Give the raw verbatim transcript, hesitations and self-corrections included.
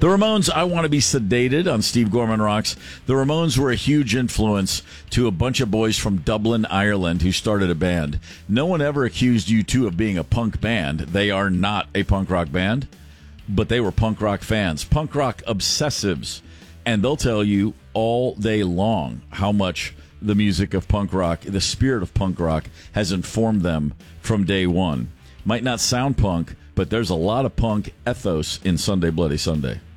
The Ramones, I Want to Be Sedated on Steve Gorman Rocks. The Ramones were a huge influence to a bunch of boys from Dublin, Ireland, who started a band. No one ever accused U two of being a punk band. They are not a punk rock band, but they were punk rock fans, punk rock obsessives, and they'll tell you all day long how much the music of punk rock, the spirit of punk rock, has informed them from day one. Might not sound punk, but there's a lot of punk ethos in Sunday Bloody Sunday.